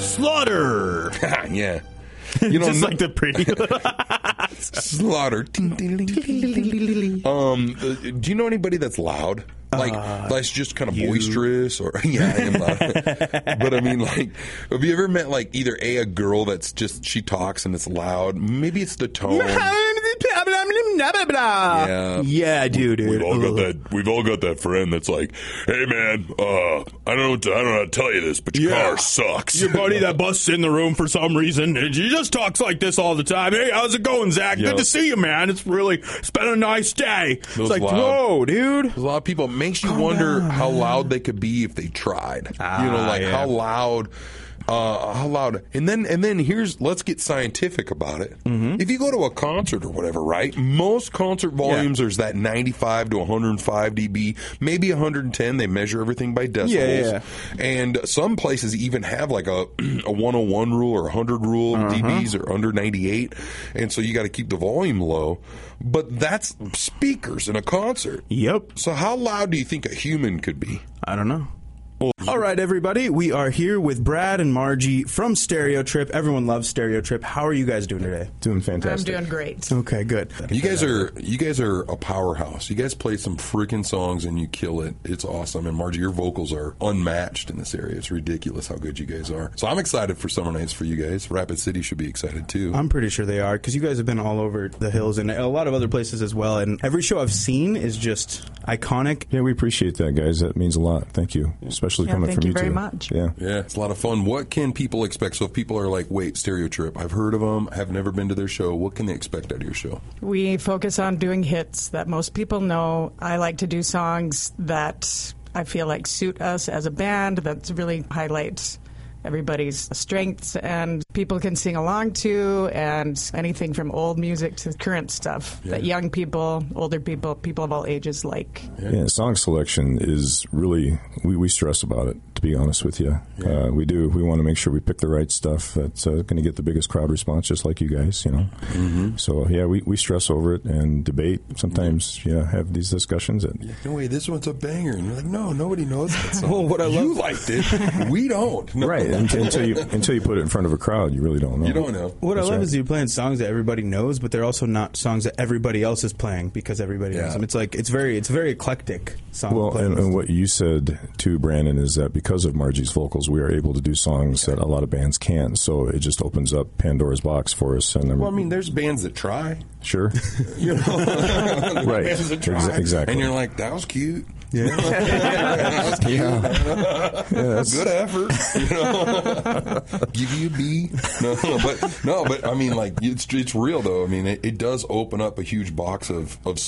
Slaughter. Yeah. You know, Just like the pretty. Slaughter. Do you know anybody that's loud? Like, that's just kind of boisterous, or yeah, I am loud. But I mean, like, have you ever met like either a girl that's just she talks and it's loud? Maybe it's the tone. Yeah, I do, dude. We've all got that friend that's like, hey man, I don't know how to tell you this, but your car sucks. Your buddy that busts in the room for some reason, and he just talks like this all the time. Hey, how's it going, Zach? Yep. Good to see you, man. It's been a nice day. Those It's like, loud. whoa, dude. There's a lot of people. It makes you wonder how loud they could be if they tried. How loud. And then let's get scientific about it. Mm-hmm. If you go to a concert or whatever, right? Most concert volumes there's that 95 to 105 dB, maybe 110. They measure everything by decibels. Yeah. And some places even have like a 101 rule or 100 rule. dBs are under 98, and so you got to keep the volume low. But that's speakers in a concert. Yep. So how loud do you think a human could be? I don't know. All right, everybody. We are here with Brad and Margie from Stereo Trip. Everyone loves Stereo Trip. How are you guys doing today? Doing fantastic. I'm doing great. Okay, good. You guys are a powerhouse. You guys play some freaking songs and you kill it. It's awesome. And Margie, your vocals are unmatched in this area. It's ridiculous how good you guys are. So I'm excited for Summer Nights for you guys. Rapid City should be excited too. I'm pretty sure they are, because you guys have been all over the hills and a lot of other places as well. And every show I've seen is just iconic. Yeah, we appreciate that, guys. That means a lot. Thank you, especially coming from thank you two. very much. Yeah, it's a lot of fun. What can people expect? So if people are like, wait, Stereo Trip, I've heard of them, have never been to their show, what can they expect out of your show? We focus on doing hits that most people know. I like to do songs that I feel like suit us as a band, that really highlights everybody's strengths and people can sing along to, and anything from old music to current stuff that young people, older people, people of all ages like. Yeah, song selection is really, we stress about it, to be honest with you. Yeah. We do. We want to make sure we pick the right stuff that's going to get the biggest crowd response, just like you guys, you know. Mm-hmm. So, yeah, we stress over it and debate. Sometimes, have these discussions. No way, this one's a banger. And you're like, no, nobody knows that song. Well, what I love, you liked it. We don't. No. Right. Until you put it in front of a crowd, you really don't know. You don't know. What That's I love is you're playing songs that everybody knows, but they're also not songs that everybody else is playing because everybody knows them. It's like it's very eclectic song. Well, and what you said too, Brandon, is that because of Margie's vocals, we are able to do songs that a lot of bands can't. So it just opens up Pandora's box for us. And well, I mean, there's bands that try. Sure. You know, right. Bands that try. Exactly. And you're like, that was cute. Yeah. That was cute. Yeah, good effort. You know? Give you a B. But I mean, like it's real though. I mean, it does open up a huge box of